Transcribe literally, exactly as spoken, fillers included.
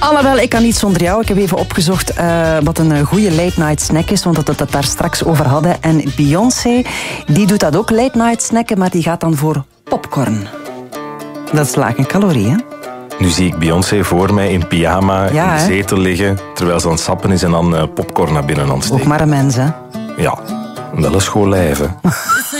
Alhoewel, ik kan niet zonder jou. Ik heb even opgezocht uh, wat een goede late-night snack is, want dat we het daar straks over hadden. En Beyoncé, die doet dat ook, late-night snacken, maar die gaat dan voor popcorn. Dat is laag in calorieën, hè? Nu zie ik Beyoncé voor mij in pyjama Ja, in de hè? zetel liggen, terwijl ze aan het sappen is en dan uh, popcorn naar binnen aan het steken. Ook maar een mens, hè? Ja, wel een schoon lijf, hè.